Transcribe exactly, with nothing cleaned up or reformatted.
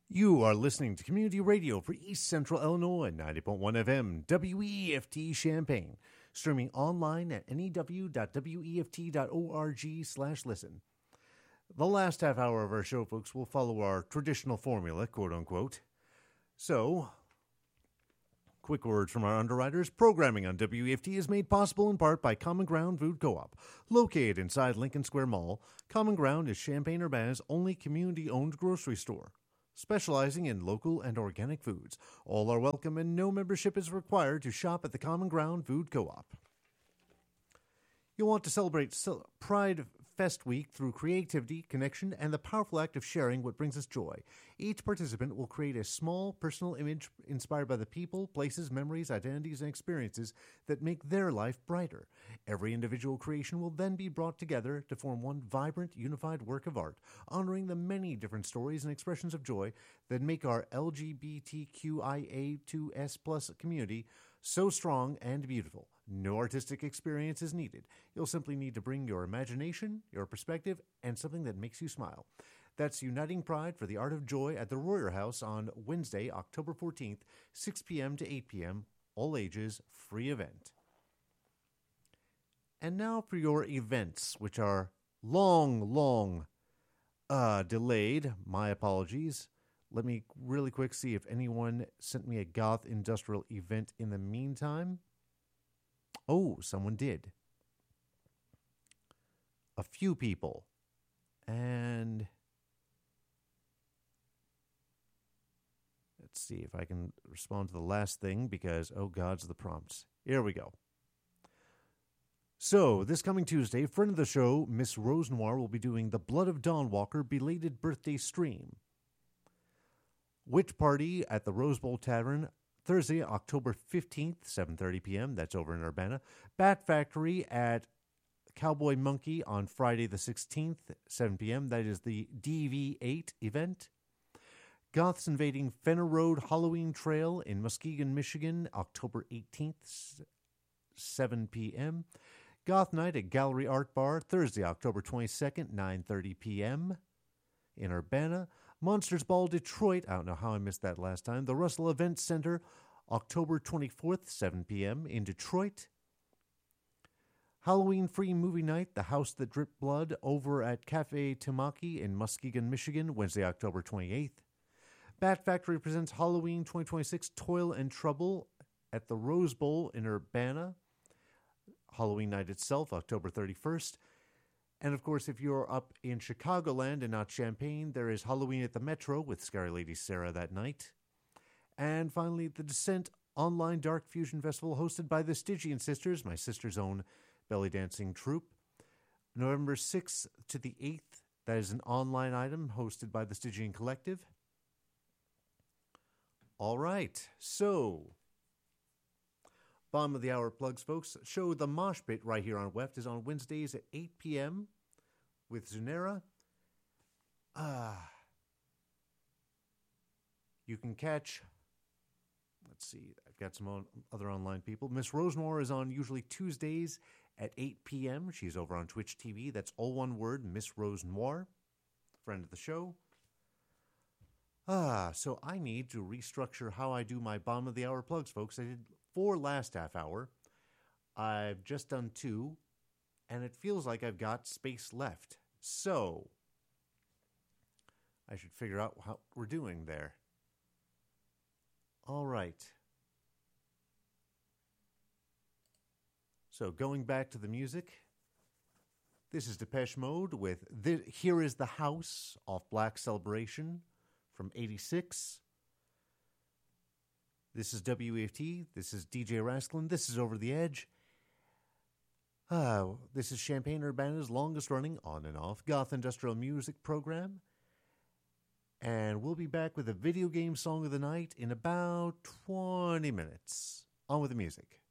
You are listening to Community Radio for East Central Illinois, ninety point one F M, W E F T Champaign, streaming online at new dot weft dot org slash listen. The last half hour of our show, folks, will follow our traditional formula, quote-unquote. So, quick words from our underwriters. Programming on W E F T is made possible in part by Common Ground Food Co-op. Located inside Lincoln Square Mall, Common Ground is Champaign-Urbana's only community-owned grocery store, specializing in local and organic foods. All are welcome and no membership is required to shop at the Common Ground Food Co-op. You'll want to celebrate Pride Fest Week through creativity, connection, and the powerful act of sharing what brings us joy. Each participant will create a small personal image inspired by the people, places, memories, identities, and experiences that make their life brighter. Every individual creation will then be brought together to form one vibrant, unified work of art, honoring the many different stories and expressions of joy that make our L G B T Q I A two S plus community so strong and beautiful. No artistic experience is needed. You'll simply need to bring your imagination, your perspective, and something that makes you smile. That's Uniting Pride for the Art of Joy at the Royer House on Wednesday, October fourteenth, six p.m. to eight p.m., all ages, free event. And now for your events, which are long, long uh, delayed. My apologies. Let me really quick see if anyone sent me a Goth Industrial event in the meantime. Oh, someone did. A few people. And let's see if I can respond to the last thing because, oh, God's the prompts. Here we go. So, this coming Tuesday, friend of the show, Miss Rose Noir, will be doing the Blood of Dawnwalker belated birthday stream. Witch Party at the Rose Bowl Tavern, Thursday, October fifteenth, seven thirty p.m. That's over in Urbana. Bat Factory at Cowboy Monkey on Friday the sixteenth, seven p.m. That is the D V eight event. Goths Invading Fenner Road Halloween Trail in Muskegon, Michigan, October eighteenth, seven p.m. Goth Night at Gallery Art Bar, Thursday, October twenty-second, nine thirty p.m. in Urbana. Monsters Ball Detroit, I don't know how I missed that last time. The Russell Event Center, October twenty-fourth, seven p.m. in Detroit. Halloween Free Movie Night, The House That Dripped Blood, over at Cafe Tamaki in Muskegon, Michigan, Wednesday, October twenty-eighth. Bat Factory presents Halloween twenty twenty-six Toil and Trouble at the Rose Bowl in Urbana. Halloween night itself, October thirty-first. And, of course, if you're up in Chicagoland and not Champaign, there is Halloween at the Metro with Scary Lady Sarah that night. And, finally, the Descent Online Dark Fusion Festival hosted by the Stygian Sisters, my sister's own belly dancing troupe. November sixth to the eighth, that is an online item hosted by the Stygian Collective. All right, so, Bottom of the Hour plugs, folks. Show The Mosh Pit right here on W E F T is on Wednesdays at eight p.m. with Zunera. Ah, you can catch, let's see, I've got some on, other online people. Miss Rose Noir is on usually Tuesdays at eight p.m. She's over on Twitch T V. That's all one word, Miss Rose Noir, friend of the show. Ah, so I need to restructure how I do my Bottom of the Hour plugs, folks. I did four last half hour. I've just done two, and it feels like I've got space left. So, I should figure out how we're doing there. All right. So, going back to the music, this is Depeche Mode with the, Here Is the House off Black Celebration from eighty-six. This is W E F T. This is D J Rasklin. This is Over the Edge. Uh, this is Champaign-Urbana's longest-running on and off goth industrial music program. And we'll be back with a video game song of the night in about twenty minutes. On with the music.